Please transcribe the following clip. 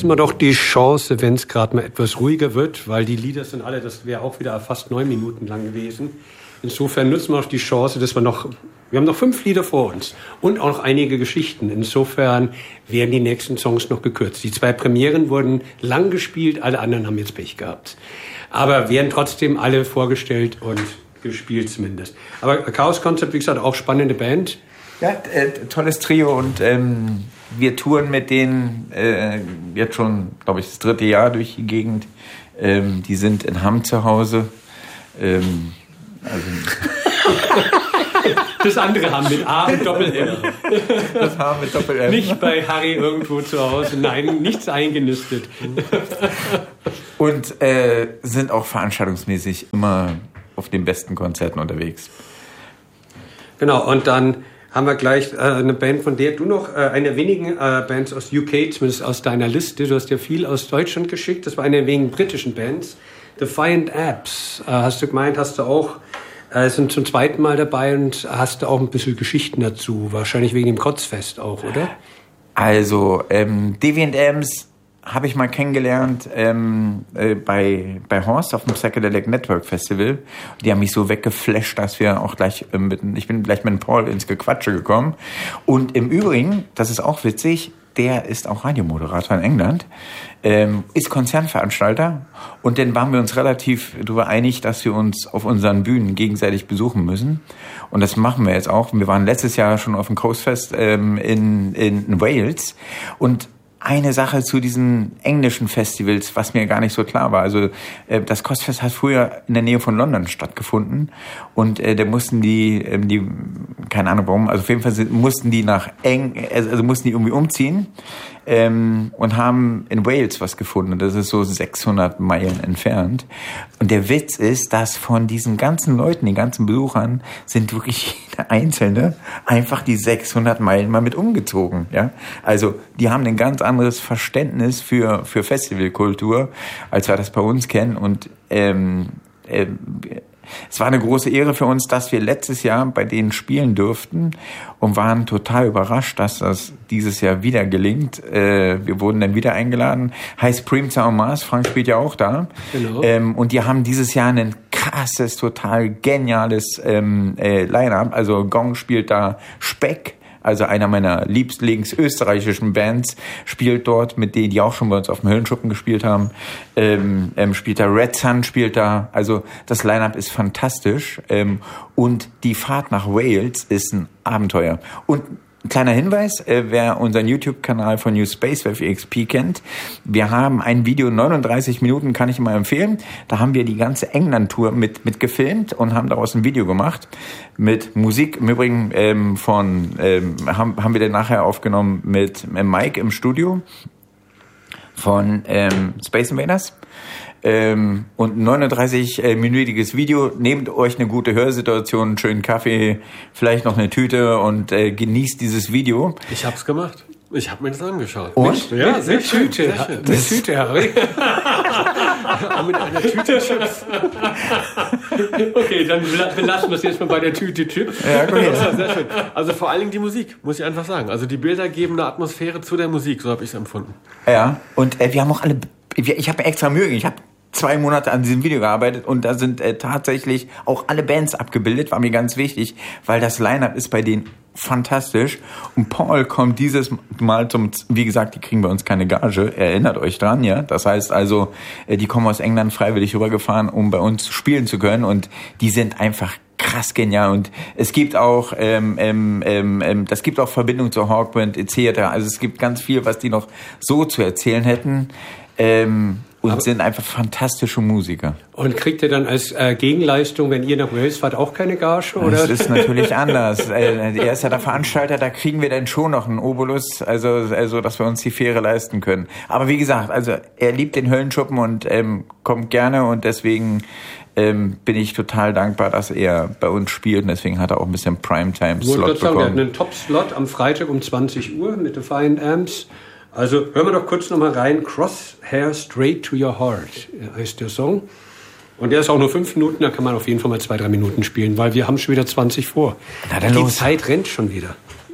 nutzen wir doch die Chance, wenn es gerade mal etwas ruhiger wird, weil die Lieder sind alle, das wäre auch wieder fast 9 Minuten lang gewesen. Insofern nutzen wir auch die Chance, dass wir haben noch 5 Lieder vor uns und auch noch einige Geschichten. Insofern werden die nächsten Songs noch gekürzt. Die 2 Premieren wurden lang gespielt, alle anderen haben jetzt Pech gehabt. Aber werden trotzdem alle vorgestellt und gespielt zumindest. Aber Chaos Concept, wie gesagt, auch spannende Band. Ja, tolles Trio und wir touren mit denen jetzt schon, glaube ich, das 3. Jahr durch die Gegend. Die sind in Hamm zu Hause. Das andere haben mit A und Doppel-M. Das H mit Doppel-M. Nicht bei Harry irgendwo zu Hause. Nein, nichts eingenistet. Und sind auch veranstaltungsmäßig immer auf den besten Konzerten unterwegs. Genau, und dann haben wir gleich eine Band, von der du noch, eine der wenigen Bands aus UK, zumindest aus deiner Liste, du hast ja viel aus Deutschland geschickt, das war eine der wenigen britischen Bands, Defiant Apps, hast du gemeint, hast du auch, sind zum 2. Mal dabei und hast du auch ein bisschen Geschichten dazu, wahrscheinlich wegen dem Kotzfest auch, oder? Also, Deviant Amps habe ich mal kennengelernt bei Horst auf dem Psychedelic Network Festival. Die haben mich so weggeflasht, dass wir auch gleich ich bin gleich mit Paul ins Gequatsche gekommen. Und im Übrigen, das ist auch witzig, der ist auch Radiomoderator in England, ist Konzernveranstalter und dann waren wir uns relativ darüber einig, dass wir uns auf unseren Bühnen gegenseitig besuchen müssen und das machen wir jetzt auch. Wir waren letztes Jahr schon auf dem Coastfest in Wales und eine Sache zu diesen englischen Festivals, was mir gar nicht so klar war. Also das Coastfest hat früher in der Nähe von London stattgefunden und da mussten die keine Ahnung warum, also auf jeden Fall mussten die mussten die irgendwie umziehen und haben in Wales was gefunden. Das ist so 600 Meilen entfernt. Und der Witz ist, dass von diesen ganzen Leuten, den ganzen Besuchern, sind wirklich jeder Einzelne einfach die 600 Meilen mal mit umgezogen. Ja? Also die haben ein ganz anderes Verständnis für Festivalkultur, als wir das bei uns kennen. Und es war eine große Ehre für uns, dass wir letztes Jahr bei denen spielen durften und waren total überrascht, dass das dieses Jahr wieder gelingt. Wir wurden dann wieder eingeladen. Heißt Primza en Masse, Frank spielt ja auch da. Genau. Und die haben dieses Jahr ein krasses, total geniales Line-Up. Also Gong spielt da Speck. Also einer meiner lieblingsösterreichischen Bands spielt dort, mit denen die auch schon bei uns auf dem Höllenschuppen gespielt haben. Spielt da Red Sun, spielt da. Also das Line-Up ist fantastisch. Und die Fahrt nach Wales ist ein Abenteuer. Und ein kleiner Hinweis, wer unseren YouTube-Kanal von New Space Wave EXP kennt, wir haben ein Video, 39 Minuten, kann ich immer empfehlen. Da haben wir die ganze England-Tour mit gefilmt und haben daraus ein Video gemacht mit Musik. Im Übrigen haben wir dann nachher aufgenommen mit Mike im Studio von Space Invaders. Und 39-minütiges Video. Nehmt euch eine gute Hörsituation, einen schönen Kaffee, vielleicht noch eine Tüte und genießt dieses Video. Ich hab's gemacht. Ich habe mir das angeschaut. Und? Ja, sehr schön. Eine Tüte, Harry. Auch mit einer Tüte Chips. Okay, dann belassen wir es jetzt mal bei der Tüte Chips. Ja, gut. Ja, sehr schön. Also vor allen Dingen die Musik, muss ich einfach sagen. Also die Bilder geben eine Atmosphäre zu der Musik, so habe ich es empfunden. Ja, und wir haben auch alle... Ich habe mir extra Mühe gegeben. Ich habe 2 Monate an diesem Video gearbeitet und da sind tatsächlich auch alle Bands abgebildet, war mir ganz wichtig, weil das Line-Up ist bei denen fantastisch. Und Paul kommt dieses Mal wie gesagt, die kriegen bei uns keine Gage, erinnert euch dran, ja. Das heißt also, die kommen aus England freiwillig rübergefahren, um bei uns spielen zu können und die sind einfach krass genial und es gibt auch das gibt auch Verbindung zur Hawkwind etc. Also es gibt ganz viel, was die noch so zu erzählen hätten. Und sind einfach fantastische Musiker. Und kriegt ihr dann als Gegenleistung, wenn ihr nach Wales fahrt, auch keine Gage? Oder? Das ist natürlich anders. Er ist ja der Veranstalter, da kriegen wir dann schon noch einen Obolus, also dass wir uns die Fähre leisten können. Aber wie gesagt, also er liebt den Höllenschuppen und kommt gerne und deswegen bin ich total dankbar, dass er bei uns spielt und deswegen hat er auch ein bisschen Primetime-Slot bekommen. Er hat einen Top-Slot am Freitag um 20 Uhr mit Defiant Amps. Also hören wir doch kurz nochmal rein. Crosshair Straight to Your Heart heißt der Song. Und der ist auch nur 5 Minuten, da kann man auf jeden Fall mal 2-3 Minuten spielen, weil wir haben schon wieder 20 vor. Na dann Die los. Zeit rennt schon wieder.